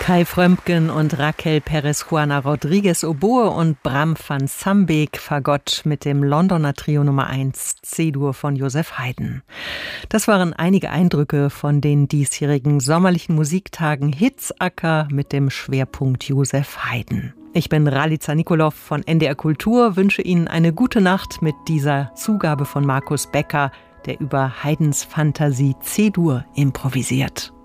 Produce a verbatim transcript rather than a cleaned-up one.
Kai Frömmgen und Raquel Perez Juana Rodriguez Oboe und Bram van Sambeek Fagott mit dem Londoner Trio Nummer eins C-Dur von Joseph Haydn. Das waren einige Eindrücke von den diesjährigen sommerlichen Musiktagen Hitzacker mit dem Schwerpunkt Joseph Haydn. Ich bin Ralica Nikolov von N D R Kultur, wünsche Ihnen eine gute Nacht mit dieser Zugabe von Markus Becker, der über Haydns Fantasie C-Dur improvisiert.